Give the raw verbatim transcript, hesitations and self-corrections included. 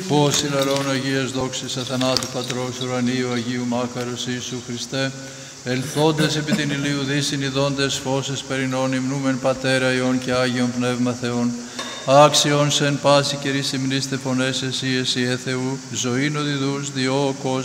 Φως ηλαρών Αγίας δόξης αθανάτου Πατρός ουρανίου Αγίου Μάκαρος Ιησού Χριστέ, ελθόντες επί την ηλίου δύσιν ειδώντες φώσες περινών υμνούμεν Πατέρα Υιόν και Άγιον Πνεύμα Θεόν, άξιον σε εν πάση καιρής υμνήστε φωνές εσύ εσύ ε Θεού, ζωήν οδηδούς διώ ο κόσμος.